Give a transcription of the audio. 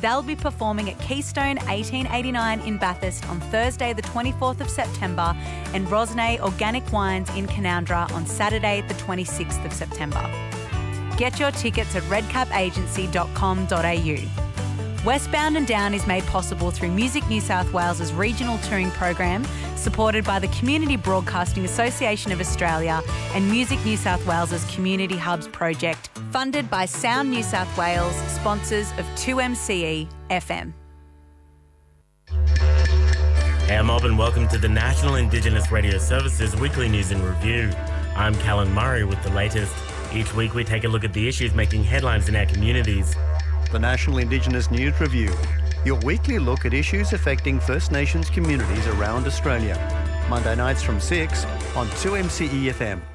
They'll be performing at Keystone 1889 in Bathurst on Thursday the 24th of September and Rosnay Organic Wines in Canowindra on Saturday the 26th of September. Get your tickets at redcapagency.com.au. Westbound and Down is made possible through Music New South Wales's regional touring program, supported by the Community Broadcasting Association of Australia and Music New South Wales's Community Hubs project, funded by Sound New South Wales, sponsors of 2MCE FM. Hey, I'm Bob and welcome to the National Indigenous Radio Services Weekly News and Review. I'm Callan Murray with the latest. Each week we take a look at the issues making headlines in our communities. The National Indigenous News Review, your weekly look at issues affecting First Nations communities around Australia. Monday nights from 6 on 2MCE FM.